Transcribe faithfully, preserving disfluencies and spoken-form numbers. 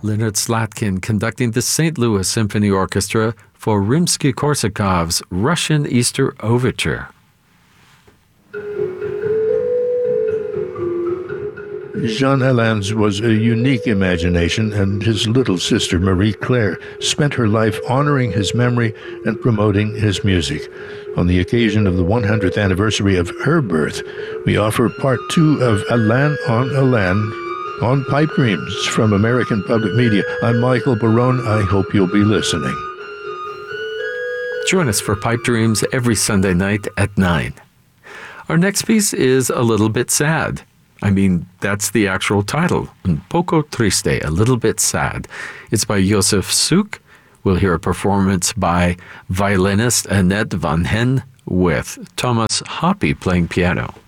Leonard Slatkin conducting the Saint Louis Symphony Orchestra for Rimsky-Korsakov's Russian Easter Overture. Jean Helin's was a unique imagination, and his little sister, Marie-Claire, spent her life honoring his memory and promoting his music. On the occasion of the one hundredth anniversary of her birth, we offer part two of Alain on Alain on Pipe Dreams from American Public Media. I'm Michael Barone. I hope you'll be listening. Join us for Pipe Dreams every Sunday night at nine. Our next piece is A Little Bit Sad. I mean, that's the actual title, Un poco triste, a little bit sad. It's by Josef Suk. We'll hear a performance by violinist Annette van Hen with Thomas Hoppe playing piano.